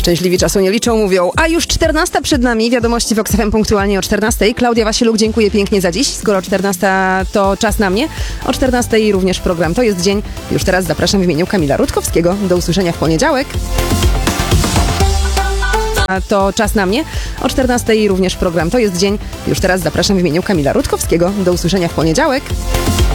Szczęśliwi czasu nie liczą, mówią. A już 14 przed nami, wiadomości w Vox FM punktualnie o 14. Klaudia Wasieluk, dziękuję pięknie za dziś. Skoro 14 to czas na mnie, o 14 również program To jest dzień. Już teraz zapraszam w imieniu Kamila Rutkowskiego. Do usłyszenia w poniedziałek. To czas na mnie. O 14 również program To jest dzień. Już teraz zapraszam w imieniu Kamila Rutkowskiego. Do usłyszenia w poniedziałek.